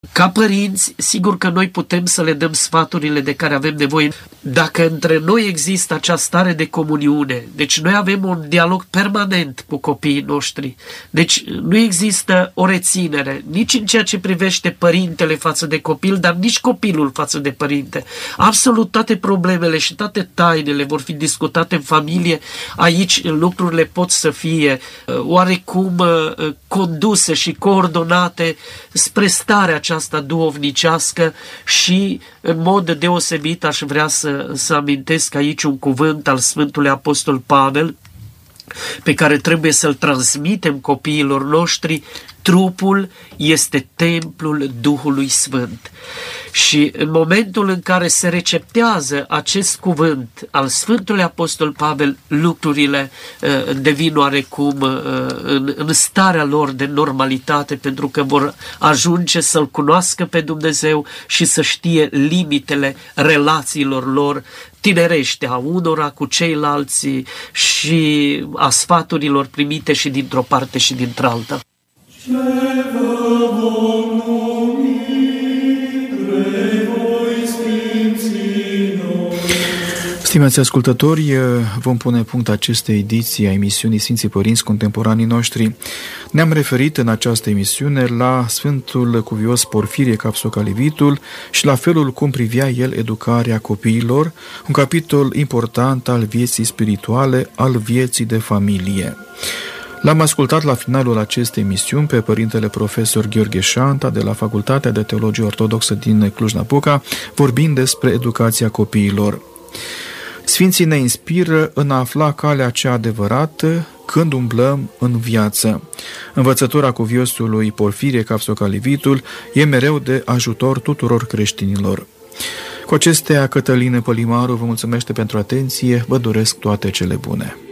Ca părinți, sigur că noi putem să le dăm sfaturile de care avem nevoie. Dacă între noi există această stare de comuniune, deci noi avem un dialog permanent cu copiii noștri, deci nu există o reținere, nici în ceea ce privește părintele față de copil, dar nici copilul față de părinte. Absolut toate problemele și toate tainele vor fi discutate în familie. Aici lucrurile pot să fie oarecum conduse și coordonate spre starea aceasta duhovnicească și în mod deosebit aș vrea să amintesc aici un cuvânt al Sfântului Apostol Pavel pe care trebuie să-l transmitem copiilor noștri: trupul este templul Duhului Sfânt. Și în momentul în care se receptează acest cuvânt al Sfântului Apostol Pavel, lucrurile devin oarecum în starea lor de normalitate, pentru că vor ajunge să-L cunoască pe Dumnezeu și să știe limitele relațiilor lor tinerește, a unora cu ceilalți și a sfaturilor primite și dintr-o parte și dintr-alta. Stimați ascultători, vom pune punct acestei ediții a emisiunii Sfinții Părinți Contemporanii Noștri. Ne-am referit în această emisiune la Sfântul Cuvios Porfirie Capsocalivitul și la felul cum privea el educarea copiilor, un capitol important al vieții spirituale, al vieții de familie. L-am ascultat la finalul acestei emisiuni pe părintele profesor Gheorghe Șanta de la Facultatea de Teologie Ortodoxă din Cluj-Napoca, vorbind despre educația copiilor. Sfinții ne inspiră în a afla calea cea adevărată când umblăm în viață. Învățătura cuviosului Porfirie Capsocalivitul e mereu de ajutor tuturor creștinilor. Cu acestea, Cătăline Pălimaru vă mulțumește pentru atenție, vă doresc toate cele bune.